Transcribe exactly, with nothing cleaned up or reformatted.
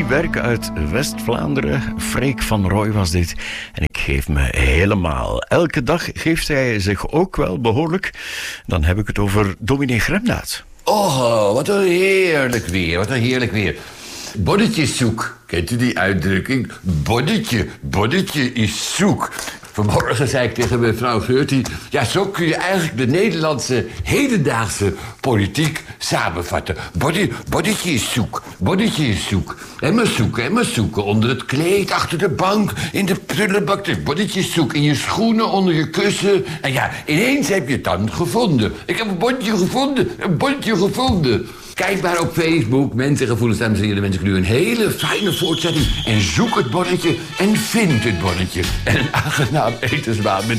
Berk uit West-Vlaanderen. Freek van Rooij was dit. En ik geef me helemaal. Elke dag geeft hij zich ook wel behoorlijk. Dan heb ik het over dominee Gremnaat. Oh, wat een heerlijk weer, wat een heerlijk weer. Bonnetje is zoek. Kent u die uitdrukking? Bonnetje, bonnetje is zoek. Vanmorgen zei ik tegen mevrouw Geurtie... ja, zo kun je eigenlijk de Nederlandse hedendaagse politiek samenvatten. Body, bonnetje is zoek, bonnetje is zoek. En maar zoeken, en maar zoeken. Onder het kleed, achter de bank, in de prullenbak. Het bonnetje is zoek, in je schoenen, onder je kussen. En ja, ineens heb je het dan gevonden. Ik heb een bonnetje gevonden, een bonnetje gevonden. Kijk maar op Facebook, Mensengevoelens, dames en heren. Wens ik nu een hele fijne voortzetting. En zoek het bonnetje en vind het bonnetje. En een aangenaam etensmaal met